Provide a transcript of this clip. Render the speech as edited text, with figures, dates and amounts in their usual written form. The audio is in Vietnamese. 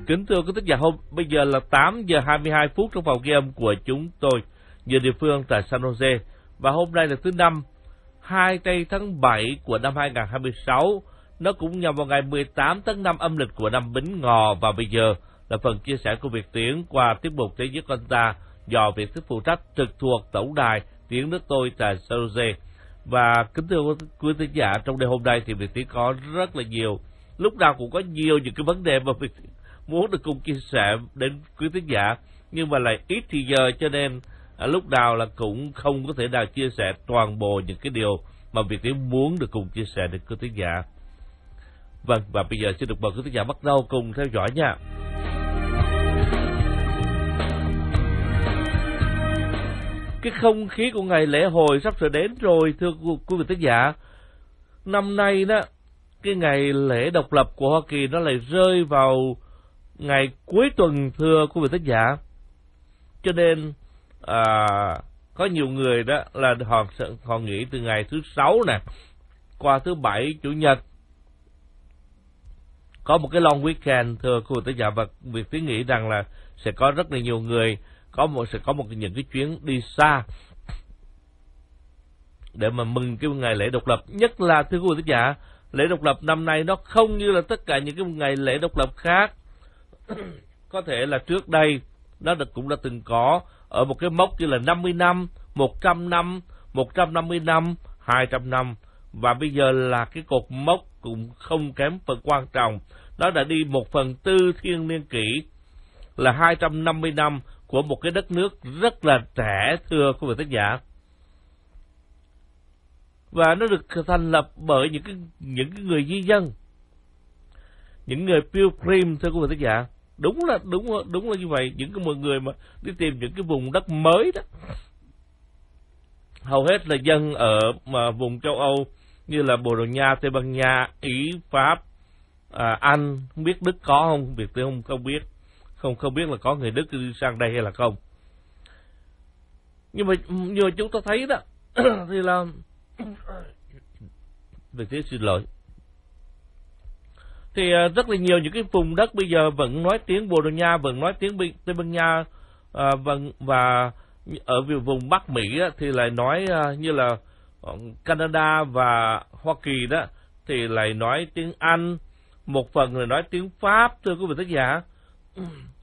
Kính thưa quý thính giả, bây giờ là 8 giờ 22 phút trong phòng ghi âm của chúng tôi, giờ địa phương tại San Jose. Và hôm nay là thứ Năm, 2 tây tháng 7 của năm 2026. Nó cũng nhằm vào ngày 18 tháng 5 âm lịch của năm Bính Ngọ. Và bây giờ là phần chia sẻ của Việt Tiến qua tiết mục Thế giới con ta do Việt Tiến phụ trách, trực thuộc tổng đài Tiếng nước tôi tại San Jose. Và kính thưa quý thính giả, trong đêm hôm nay thì Việt Tiến có rất là nhiều, lúc nào cũng có nhiều những cái vấn đề mà Việt Tiến muốn được cùng chia sẻ đến quý thính giả, nhưng mà lại ít thì giờ, cho nên lúc nào là cũng không có thể nào chia sẻ toàn bộ những cái điều mà Việt Tiến muốn được cùng chia sẻ đến quý thính giả. Vâng, và bây giờ xin được mời quý thính giả bắt đầu cùng theo dõi nha. Cái không khí của ngày lễ hội sắp sửa đến rồi, thưa quý vị thính giả. Năm nay đó, cái ngày lễ độc lập của Hoa Kỳ nó lại rơi vào ngày cuối tuần, thưa quý vị thính giả. Cho nên có nhiều người đó là họ nghỉ từ ngày thứ Sáu nè qua thứ Bảy, Chủ nhật, có một cái long weekend, thưa quý vị thính giả. Và việc Tiến nghĩ rằng là sẽ có rất là nhiều người sẽ có những cái chuyến đi xa để mà mừng cái ngày lễ độc lập. Nhất là thưa quý vị thính giả, lễ độc lập năm nay nó không như là tất cả những cái ngày lễ độc lập khác. Có thể là trước đây nó cũng đã từng có ở một cái mốc như là 50 năm, 100 năm, 150 năm, 200 năm. Và bây giờ là cái cột mốc cũng không kém phần quan trọng. Nó đã đi 1/4 thiên niên kỷ, là 250 năm của một cái đất nước rất là trẻ, thưa quý vị thính giả. Và nó được thành lập bởi những cái người di dân, những người Pilgrim, thưa quý vị thính giả. Đúng là như vậy. Những cái mọi người mà đi tìm những cái vùng đất mới đó, hầu hết là dân ở vùng châu Âu như là Bồ Đào Nha, Tây Ban Nha, Ý, Pháp, Anh. Không biết Đức có không? Việt tôi không biết. Không biết là có người Đức đi sang đây hay là không. Nhưng mà chúng ta thấy đó thì là Việt Tiến xin lỗi. Thì rất là nhiều những cái vùng đất bây giờ vẫn nói tiếng Bồ Đào Nha, vẫn nói tiếng Tây Ban Nha, và ở vùng Bắc Mỹ á, thì lại nói như là Canada và Hoa Kỳ đó thì lại nói tiếng Anh, một phần là nói tiếng Pháp, thưa quý vị thính giả.